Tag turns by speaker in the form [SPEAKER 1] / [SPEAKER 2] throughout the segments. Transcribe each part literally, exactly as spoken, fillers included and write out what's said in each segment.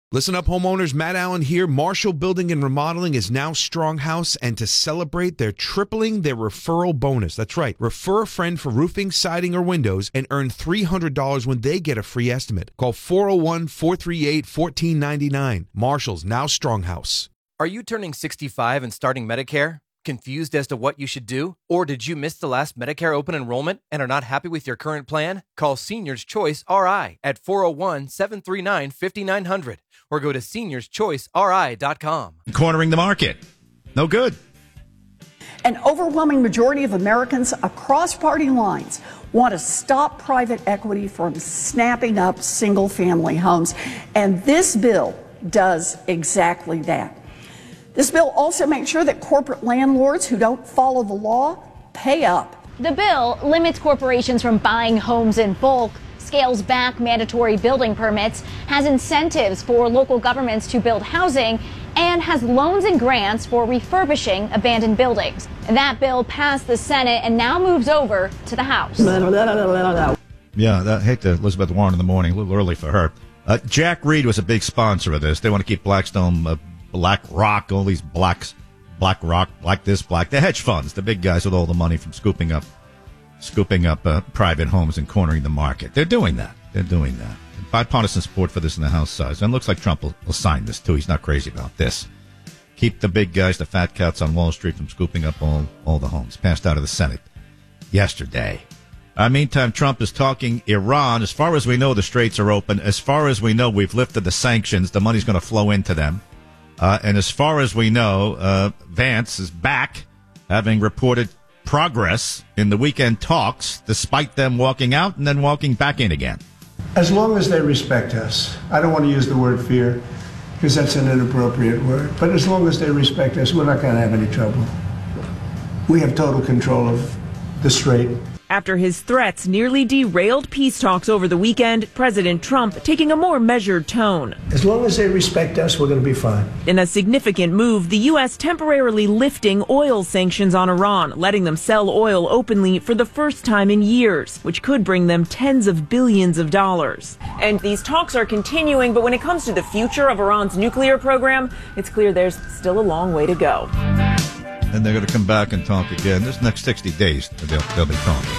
[SPEAKER 1] Listen up, homeowners. Matt Allen here. Marshall Building and Remodeling is now Stronghouse, and to celebrate, they're tripling their referral bonus. That's right. Refer a friend for roofing, siding, or windows and earn three hundred dollars when they get a free estimate. Call four oh one, four three eight, one four nine nine. Marshall's now Stronghouse.
[SPEAKER 2] Are you turning sixty-five and starting Medicare? Confused as to what you should do? Or did you miss the last Medicare open enrollment and are not happy with your current plan? Call Seniors Choice R I at four oh one, seven three nine, five nine zero zero or go to seniors choice r i dot com.
[SPEAKER 3] Cornering the market. No good.
[SPEAKER 4] An overwhelming majority of Americans across party lines want to stop private equity from snapping up single-family homes, and this bill does exactly that. This bill also makes sure that corporate landlords who don't follow the law pay up.
[SPEAKER 5] The bill limits corporations from buying homes in bulk, scales back mandatory building permits, has incentives for local governments to build housing, and has loans and grants for refurbishing abandoned buildings. That bill passed the Senate and now moves over to the House.
[SPEAKER 3] Yeah, I hate to Elizabeth Warren in the morning, a little early for her. Uh, Jack Reed was a big sponsor of this. They want to keep Blackstone, uh, Black Rock, all these blacks, Black Rock, black this, black, the hedge funds, the big guys with all the money from scooping up scooping up uh, private homes and cornering the market. They're doing that. They're doing that. Bipartisan support for this in the House side. And it looks like Trump will, will sign this, too. He's not crazy about this. Keep the big guys, the fat cats on Wall Street from scooping up all, all the homes. Passed out of the Senate yesterday. Uh, meantime, Trump is talking Iran. As far as we know, the straits are open. As far as we know, we've lifted the sanctions. The money's going to flow into them. Uh, and as far as we know, uh, Vance is back, having reported progress in the weekend talks, despite them walking out and then walking back in again.
[SPEAKER 6] As long as they respect us. I don't want to use the word fear because that's an inappropriate word. But as long as they respect us, we're not going to have any trouble. We have total control of the strait.
[SPEAKER 7] After his threats nearly derailed peace talks over the weekend, President Trump taking a more measured tone.
[SPEAKER 6] As long as they respect us, we're going to be fine.
[SPEAKER 7] In a significant move, the U S temporarily lifting oil sanctions on Iran, letting them sell oil openly for the first time in years, which could bring them tens of billions of dollars. And these talks are continuing, but when it comes to the future of Iran's nuclear program, it's clear there's still a long way to go.
[SPEAKER 3] And they're going to come back and talk again. This next sixty days, they'll, they'll be talking.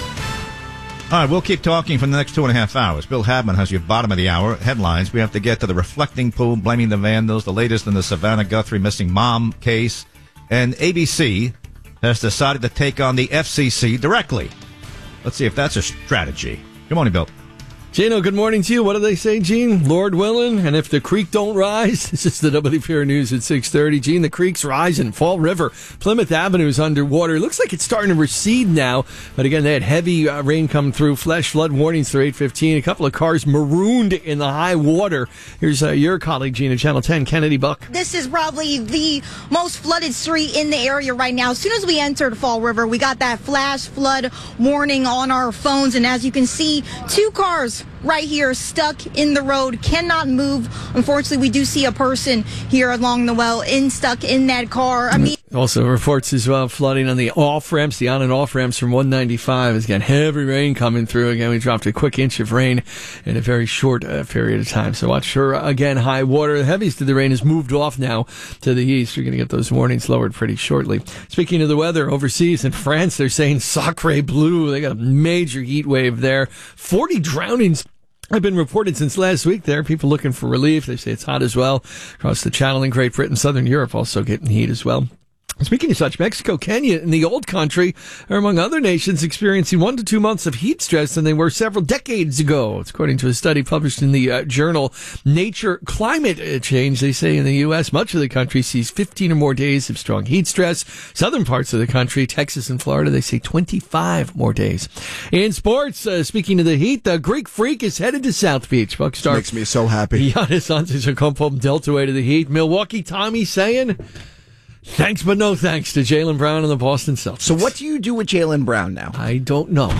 [SPEAKER 3] All right, we'll keep talking for the next two and a half hours. Bill Hadman has your bottom of the hour headlines. We have to get to the reflecting pool, blaming the vandals, the latest in the Savannah Guthrie missing mom case. And A B C has decided to take on the F C C directly. Let's see if that's a strategy. Good morning, Bill.
[SPEAKER 8] Gino, good morning to you. What do they say, Gene? Lord willing, and if the creek don't rise, this is the W P R News at six thirty. Gene, the creek's rising. Fall River, Plymouth Avenue's underwater. It looks like it's starting to recede now. But again, they had heavy uh, rain come through. Flash flood warnings through eight fifteen. A couple of cars marooned in the high water. Here's uh, your colleague, Gina, Channel ten, Kennedy Buck.
[SPEAKER 9] This is probably the most flooded street in the area right now. As soon as we entered Fall River, we got that flash flood warning on our phones. And as you can see, two cars right here stuck in the road, cannot move. Unfortunately, we do see a person here along the well in stuck in that car. I mean,
[SPEAKER 8] also reports as well flooding on the off ramps, the on and off ramps from one ninety-five. It's got heavy rain coming through. Again, we dropped a quick inch of rain in a very short uh, period of time. So watch for, uh, again, high water. The heaviest of the rain has moved off now to the east. You're going to get those warnings lowered pretty shortly. Speaking of the weather, overseas in France, they're saying Sacre Bleu. They got a major heat wave there. forty drownings have been reported since last week there. People looking for relief. They say it's hot as well. Across the Channel in Great Britain, Southern Europe also getting heat as well. Speaking of such, Mexico, Kenya, and the old country are among other nations experiencing one to two months of heat stress than they were several decades ago. It's according to a study published in the uh, journal Nature Climate Change. They say in the U S, much of the country sees fifteen or more days of strong heat stress. Southern parts of the country, Texas and Florida, they say twenty-five more days. In sports, uh, speaking of the heat, the Greek Freak is headed to South Beach. Buck star
[SPEAKER 10] makes me so happy.
[SPEAKER 8] Giannis Antetokounmpo Delta way to the Heat. Milwaukee Tommy saying, thanks, but no thanks to Jaylen Brown and the Boston Celtics.
[SPEAKER 10] So what do you do with Jaylen Brown now?
[SPEAKER 8] I don't know.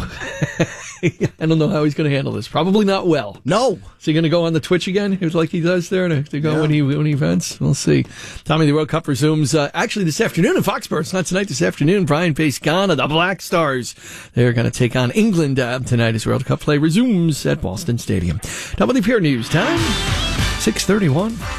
[SPEAKER 8] I don't know how he's going to handle this. Probably not well.
[SPEAKER 10] No.
[SPEAKER 8] Is he going to go on the Twitch again, like he does there, to, to go
[SPEAKER 10] yeah. when
[SPEAKER 8] he when he vents? We'll see. Tommy, the World Cup resumes uh, actually this afternoon in Foxborough. It's not tonight, this afternoon. Brian Pace Ghana, the Black Stars. They're going to take on England uh, tonight as World Cup play resumes at Boston Stadium. W P R News time, six thirty-one.